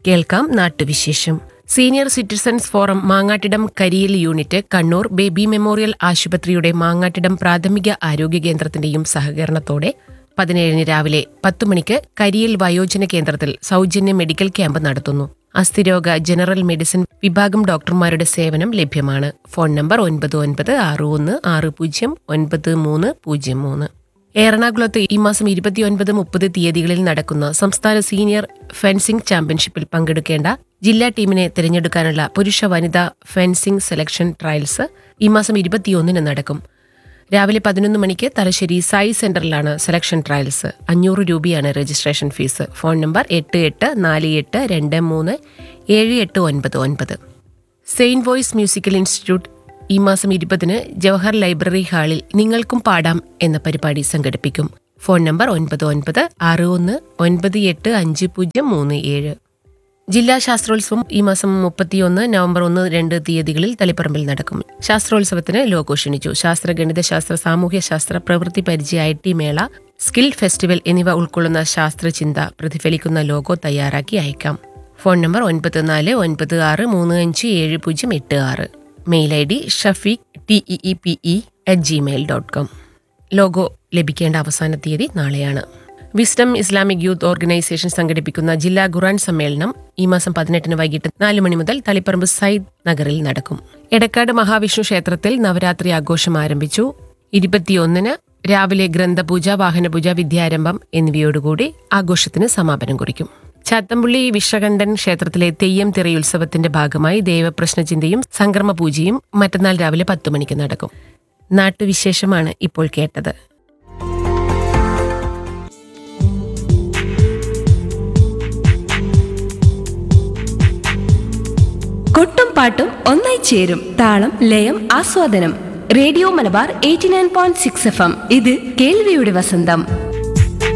കേൾക്കാം നാട്ടുവിശേഷം. Senior citizens forum Mangattidam കരിയിൽ unit, Kannur baby memorial ആശുപത്രിയുടെ മാങ്ങാട്ടിടം പ്രാഥമിക ആരോഗ്യ കേന്ദ്രത്തിന്റെയും സഹകരണത്തോടെ 17 രാവിലെ 10 മണിക്ക് കരിയിൽ വയോജന കേന്ദ്രത്തിൽ സൗജന്യ മെഡിക്കൽ ക്യാമ്പ് നടത്തുന്നു. അസ്ഥിരോഗ ജനറൽ മെഡിസിൻ വിഭാഗം ഡോക്ടർമാരുടെ സേവനം ലഭ്യമാണ്. Phone number 9961609303. എറണാകുളത്ത് ഈ മാസം 29-30 തീയതികളിൽ നടക്കുന്ന സംസ്ഥാന സീനിയർ ഫെൻസിംഗ് ചാമ്പ്യൻഷിപ്പിൽ പങ്കെടുക്കേണ്ട ജില്ലാ ടീമിനെ തിരഞ്ഞെടുക്കാനുള്ള പുരുഷ വനിതാ ഫെൻസിംഗ് സെലക്ഷൻ ട്രയൽസ് ഈ മാസം 21 നടക്കും. രാവിലെ 11 മണിക്ക് തലശ്ശേരി സായി സെന്ററിലാണ് സെലക്ഷൻ ട്രയൽസ്. 500 രൂപയാണ് registration fees. Phone number 8848237899. Saint voice musical institute ഈ മാസം 20 ജവഹർ ലൈബ്രറി ഹാളിൽ നിങ്ങൾക്കും പാടാം എന്ന പരിപാടി സംഘടിപ്പിക്കും. Phone number 9961985037. ജില്ലാ ശാസ്ത്രോത്സവം ഈ മാസം 31 നവംബർ 1-2 തീയതികളിൽ തളിപ്പറമ്പിൽ നടക്കും. ശാസ്ത്രോത്സവത്തിന് ലോഗോ ക്ഷണിച്ചു. ശാസ്ത്ര, ഗണിതശാസ്ത്ര, സാമൂഹ്യശാസ്ത്ര, പ്രവൃത്തി പരിചയ, IT മേള, സ്കിൽ ഫെസ്റ്റിവൽ എന്നിവ ഉൾക്കൊള്ളുന്ന ശാസ്ത്രചിന്ത പ്രതിഫലിക്കുന്ന ലോഗോ തയ്യാറാക്കി അയക്കാം. Phone number 9496357086. Mail ID shafiq@gmail.com. Logo ലഭിക്കേണ്ട അവസാന തീയതി നാളെയാണ്. വിസ്ഡം ഇസ്ലാമിക് യൂത്ത് ഓർഗനൈസേഷൻ സംഘടിപ്പിക്കുന്ന ജില്ലാ ഖുർആൻ സമ്മേളനം ഈ മാസം 18 വൈകിട്ട് 4 മണി മുതൽ തളിപ്പറമ്പ് സയ്യിദ് നഗറിൽ നടക്കും. എടക്കാട് മഹാവിഷ്ണു ക്ഷേത്രത്തിൽ നവരാത്രി ആഘോഷം ആരംഭിച്ചു. 21 രാവിലെ ഗ്രന്ഥപൂജ, വാഹനപൂജ, വിദ്യാരംഭം എന്നിവയോടുകൂടി ആഘോഷത്തിന് സമാപനം കുറിക്കും. ചാത്തമ്പുള്ളി വിശ്വകണ്ഠൻ ക്ഷേത്രത്തിലെ തെയ്യം തിറയുത്സവത്തിന്റെ ഭാഗമായി ദേവപ്രശ്നചിന്തയും സംക്രമ പൂജയും മറ്റന്നാൾ രാവിലെ 10 മണിക്ക് നടക്കും. നാട്ടുവിശേഷമാണ് ഇപ്പോൾ കേട്ടത്. കൊട്ടും പാട്ടും ഒന്നായി ചേരും. താളം, ലയം, ആസ്വാദനം. Radio Malabar 89.6 FM. ഇത് കേൾവിയുടെ വസന്തം.